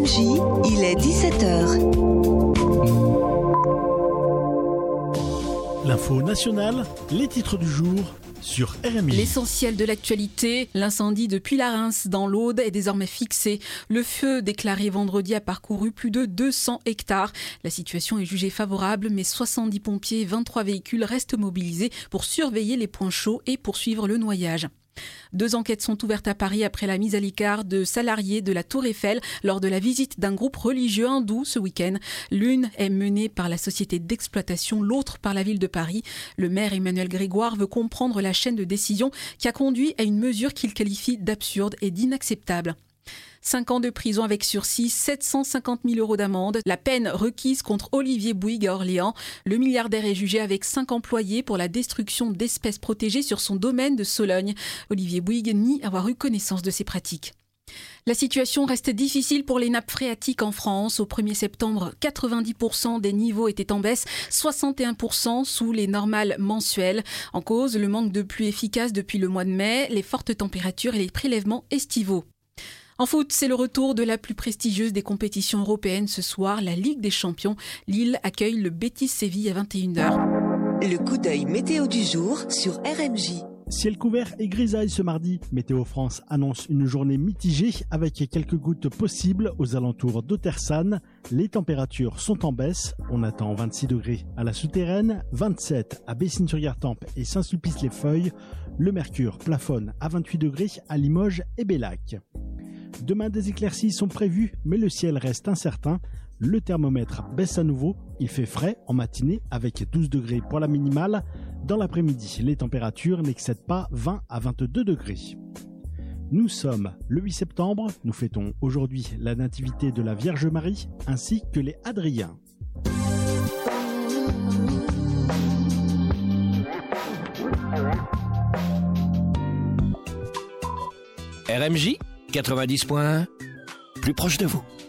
RMJ, il est 17h. L'info nationale, les titres du jour sur RMJ. L'essentiel de l'actualité, l'incendie de Puylarences dans l'Aude est désormais fixé. Le feu déclaré vendredi a parcouru plus de 200 hectares. La situation est jugée favorable, mais 70 pompiers et 23 véhicules restent mobilisés pour surveiller les points chauds et poursuivre le noyage. 2 enquêtes sont ouvertes à Paris après la mise à l'écart de salariés de la Tour Eiffel lors de la visite d'un groupe religieux hindou ce week-end. L'une est menée par la société d'exploitation, l'autre par la ville de Paris. Le maire Emmanuel Grégoire veut comprendre la chaîne de décision qui a conduit à une mesure qu'il qualifie d'absurde et d'inacceptable. 5 ans de prison avec sursis, 750 000 € d'amende. La peine requise contre Olivier Bouygues à Orléans. Le milliardaire est jugé avec 5 employés pour la destruction d'espèces protégées sur son domaine de Sologne. Olivier Bouygues nie avoir eu connaissance de ces pratiques. La situation reste difficile pour les nappes phréatiques en France. Au 1er septembre, 90% des niveaux étaient en baisse, 61% sous les normales mensuelles. En cause, le manque de pluie efficace depuis le mois de mai, les fortes températures et les prélèvements estivaux. En foot, c'est le retour de la plus prestigieuse des compétitions européennes ce soir, la Ligue des Champions. Lille accueille le Betis Séville à 21h. Le coup d'œil météo du jour sur RMJ. Ciel couvert et grisaille ce mardi. Météo France annonce une journée mitigée avec quelques gouttes possibles aux alentours d'Otersane. Les températures sont en baisse. On attend 26 degrés à la Souterraine, 27 à Bessines-sur-Gartempe et Saint-Sulpice-les-Feuilles. Le mercure plafonne à 28 degrés à Limoges et Bellac. Demain, des éclaircies sont prévues, mais le ciel reste incertain. Le thermomètre baisse à nouveau. Il fait frais en matinée avec 12 degrés pour la minimale. Dans l'après-midi, les températures n'excèdent pas 20 à 22 degrés. Nous sommes le 8 septembre. Nous fêtons aujourd'hui la nativité de la Vierge Marie ainsi que les Hadriens. RMJ 90.1, plus proche de vous.